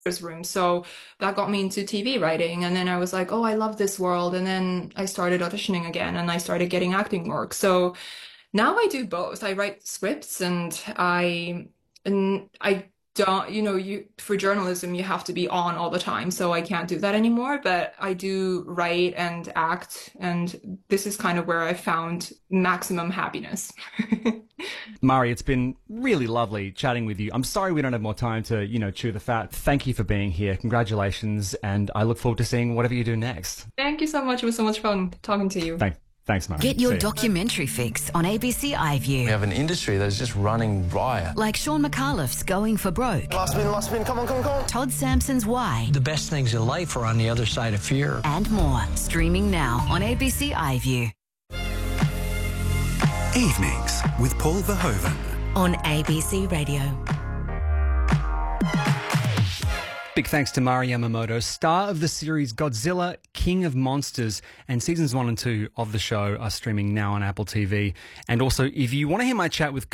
room. So that got me into TV writing. And then I was like, oh, I love this world. And then I started auditioning again and I started getting acting work. So now I do both. I write scripts and I don't, you for journalism you have to be on all the time, so I can't do that anymore, but I do write and act, and this is kind of where I found maximum happiness. Mari, it's been really lovely chatting with you. I'm sorry we don't have more time to, chew the fat. Thank you for being here. Congratulations, and I look forward to seeing whatever you do next. Thank you so much. It was so much fun talking to you. Thanks, Mari. Get your See ya. documentary fix on ABC We iView. have an industry that's just running riot. Like Sean McAuliffe's Going for Broke, Last spin, come on. Todd Sampson's Why, The best things in life are on the other side of fear. and more. Streaming now on ABC iView. Evenings with Paul Verhoeven. On ABC Radio. Big thanks to Mari Yamamoto, star of the series Godzilla, King of Monsters, and seasons 1 and 2 of the show are streaming now on Apple TV. And also, if you want to hear my chat with